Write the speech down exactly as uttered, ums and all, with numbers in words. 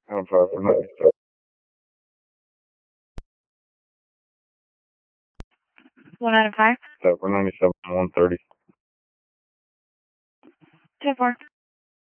I'm five for ninety-seven. One out of five. Five for ninety-seven, one thirty. Ten four.